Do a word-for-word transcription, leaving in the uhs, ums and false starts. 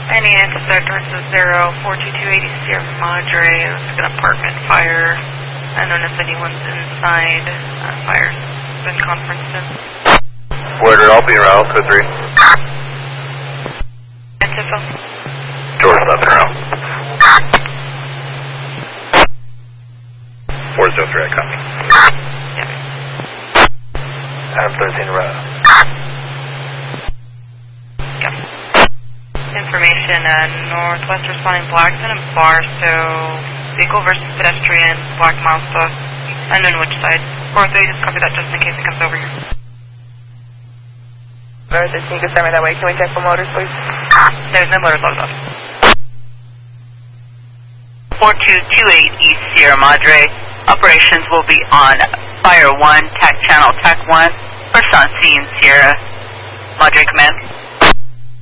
Any intercept versus zero, four two two eighty Sierra Madre. It's an apartment fire. I don't know if anyone's inside. Uh, fire's been conferenced in. Where did all be around? two three. Antifa. George left around. four zero three, I copy. Yep. Adam thirteen around. Yep. Information, uh, northwest responding Blackton and Bar, so vehicle versus pedestrian, Black Mazda, unknown which side. four three, just copy that just in case it comes over here. North, can you just send me that way? Can we check for motors, please? There's no motors loaded up. four two two eight East Sierra Madre. Operations will be on Fire one, T A C Channel T A C one. First on scene, Sierra Madre Command.